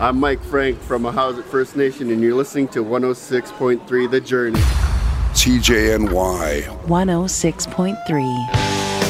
I'm Mike Frank from Ahousaht First Nation, and you're listening to 106.3 The Journey. CJNY 106.3.